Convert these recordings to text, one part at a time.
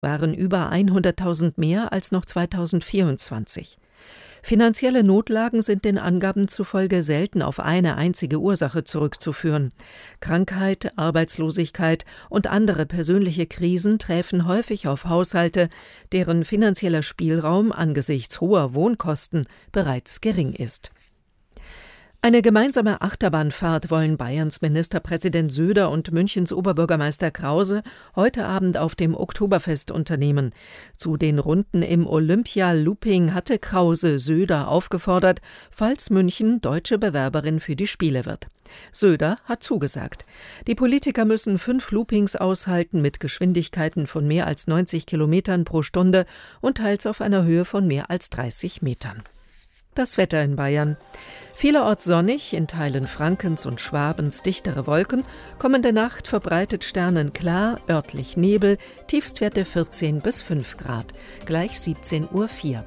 waren über 100.000 mehr als noch 2024. Finanzielle Notlagen sind den Angaben zufolge selten auf eine einzige Ursache zurückzuführen. Krankheit, Arbeitslosigkeit und andere persönliche Krisen träfen häufig auf Haushalte, deren finanzieller Spielraum angesichts hoher Wohnkosten bereits gering ist. Eine gemeinsame Achterbahnfahrt wollen Bayerns Ministerpräsident Söder und Münchens Oberbürgermeister Krause heute Abend auf dem Oktoberfest unternehmen. Zu den Runden im Olympia-Looping hatte Krause Söder aufgefordert, falls München deutsche Bewerberin für die Spiele wird. Söder hat zugesagt. Die Politiker müssen 5 Loopings aushalten mit Geschwindigkeiten von mehr als 90 Kilometern pro Stunde und teils auf einer Höhe von mehr als 30 Metern. Das Wetter in Bayern. Vielerorts sonnig, in Teilen Frankens und Schwabens dichtere Wolken, kommende Nacht verbreitet sternenklar, örtlich Nebel, Tiefstwerte 14 bis 5 Grad, gleich 17:04 Uhr.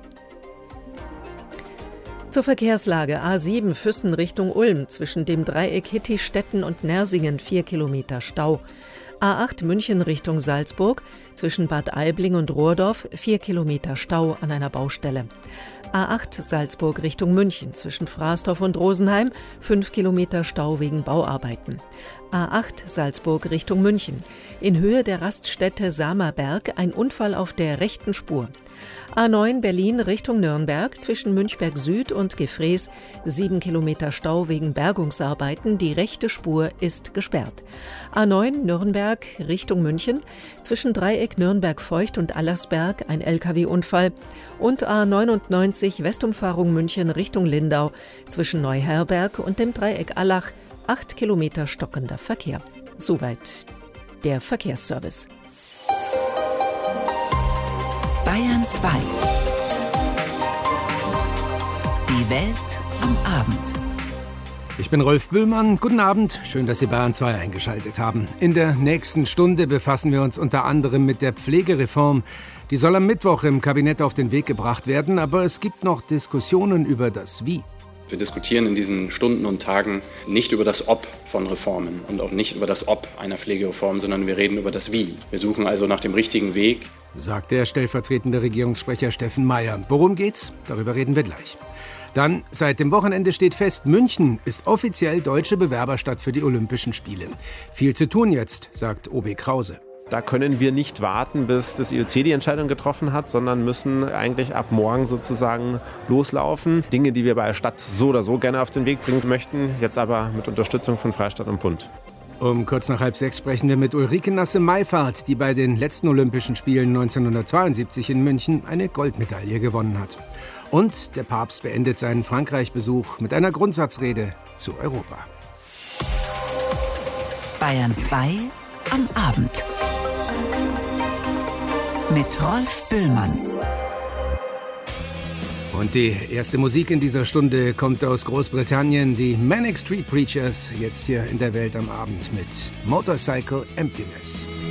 Zur Verkehrslage: A7 Füssen Richtung Ulm, zwischen dem Dreieck Hittistetten und Nersingen 4 Kilometer Stau. A8 München Richtung Salzburg, zwischen Bad Aibling und Rohrdorf 4 Kilometer Stau an einer Baustelle. A8 Salzburg Richtung München, zwischen Fraßdorf und Rosenheim 5 Kilometer Stau wegen Bauarbeiten. A8 Salzburg Richtung München, in Höhe der Raststätte Samerberg ein Unfall auf der rechten Spur. A9 Berlin Richtung Nürnberg, zwischen Münchberg Süd und Gefrees 7 Kilometer Stau wegen Bergungsarbeiten, die rechte Spur ist gesperrt. A9 Nürnberg Richtung München, zwischen Dreieck Nürnberg-Feucht und Allersberg ein LKW-Unfall und A99 Westumfahrung München Richtung Lindau, zwischen Neuherberg und dem Dreieck Allach 8 Kilometer stockender Verkehr. Soweit der Verkehrsservice. Bayern 2. Die Welt am Abend. Ich bin Rolf Böhlmann. Guten Abend. Schön, dass Sie Bayern 2 eingeschaltet haben. In der nächsten Stunde befassen wir uns unter anderem mit der Pflegereform. Die soll am Mittwoch im Kabinett auf den Weg gebracht werden, aber es gibt noch Diskussionen über das Wie. Wir diskutieren in diesen Stunden und Tagen nicht über das Ob von Reformen und auch nicht über das Ob einer Pflegereform, sondern wir reden über das Wie. Wir suchen also nach dem richtigen Weg, sagt der stellvertretende Regierungssprecher Steffen Meier. Worum geht's? Darüber reden wir gleich. Dann, seit dem Wochenende steht fest, München ist offiziell deutsche Bewerberstadt für die Olympischen Spiele. Viel zu tun jetzt, sagt OB Krause. Da können wir nicht warten, bis das IOC die Entscheidung getroffen hat, sondern müssen eigentlich ab morgen sozusagen loslaufen. Dinge, die wir bei der Stadt so oder so gerne auf den Weg bringen möchten, jetzt aber mit Unterstützung von Freistaat und Bund. Um kurz nach 5:30 sprechen wir mit Ulrike Nasse-Meifert, die bei den letzten Olympischen Spielen 1972 in München eine Goldmedaille gewonnen hat. Und der Papst beendet seinen Frankreich-Besuch mit einer Grundsatzrede zu Europa. Bayern 2 am Abend. Mit Rolf Böhlmann. Und die erste Musik in dieser Stunde kommt aus Großbritannien, die Manic Street Preachers, jetzt hier in der Welt am Abend mit Motorcycle Emptiness.